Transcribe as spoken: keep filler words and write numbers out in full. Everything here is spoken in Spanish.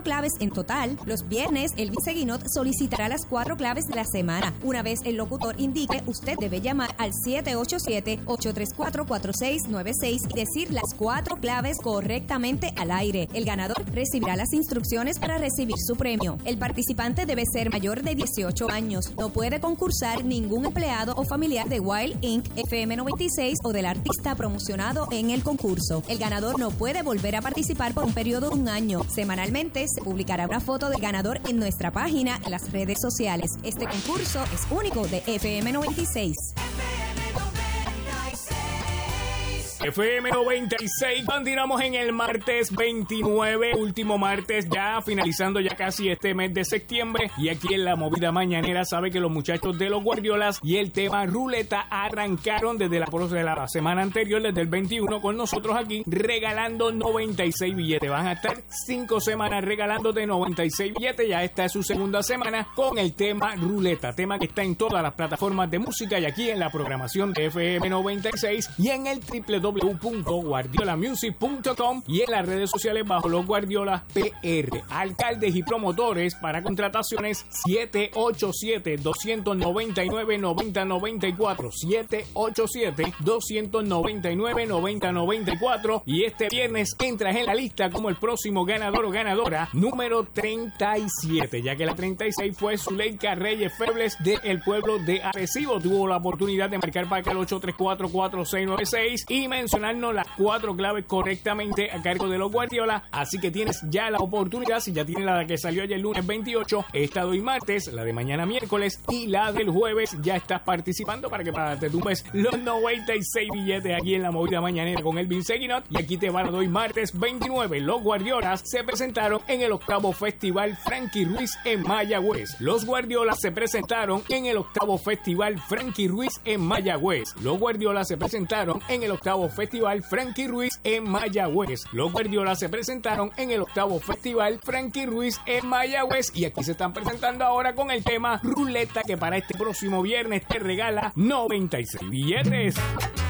cuatro claves en total. Los viernes, Elvis Seguinot solicitará las cuatro claves de la semana. Una vez el locutor indique, usted debe llamar al siete ocho siete, ocho tres cuatro, cuatro seis nueve seis y decir las cuatro claves correctamente al aire. El ganador recibirá las instrucciones para recibir su premio. El participante debe ser mayor de dieciocho años. No puede concursar ningún empleado o familiar de Wild incorporated, F M noventa y seis o del artista promocionado en el concurso. El ganador no puede volver a participar por un periodo de un año. Semanalmente se publicará una foto del ganador en nuestra página en las redes sociales. Este concurso es único de F M noventa y seis. F M noventa y seis, continuamos en el martes veintinueve, último martes ya, finalizando ya casi este mes de septiembre, y aquí en la movida mañanera sabe que los muchachos de los Guardiolas y el tema ruleta arrancaron desde la, de la semana anterior, desde el veintiuno, con nosotros aquí regalando noventa y seis billetes. Van a estar cinco semanas regalándote noventa y seis billetes, ya esta es su segunda semana con el tema ruleta, tema que está en todas las plataformas de música y aquí en la programación de F M noventa y seis y en el triple w w w punto guardiola music punto com y en las redes sociales bajo Los Guardiolas P R. Alcaldes y promotores para contrataciones siete ocho siete, dos nueve nueve, nueve cero nueve cuatro, siete ocho siete, dos nueve nueve, nueve cero nueve cuatro, y este viernes entras en la lista como el próximo ganador o ganadora número treinta y siete, ya que la treinta y seis fue Zuleika Reyes Febles del pueblo de Arecibo. Tuvo la oportunidad de marcar para acá el ocho tres cuatro, cuatro seis nueve seis y mencionarnos las cuatro claves correctamente a cargo de los Guardiola, así que tienes ya la oportunidad. Si ya tienes la que salió ayer lunes veintiocho, esta de hoy martes, la de mañana miércoles y la del jueves, ya estás participando para que para te tumbes los noventa y seis billetes aquí en la movida mañanera con Elvis Seguinot. Y aquí te van a hoy martes veintinueve, los Guardiolas se presentaron en el octavo festival Frankie Ruiz en Mayagüez. Los Guardiolas se presentaron en el octavo festival Frankie Ruiz en Mayagüez. Los Guardiolas se presentaron en el octavo Festival Frankie Ruiz en Mayagüez. Los Guardiolas se presentaron en el octavo Festival Frankie Ruiz en Mayagüez y aquí se están presentando ahora con el tema Ruleta, que para este próximo viernes te regala noventa y seis billetes.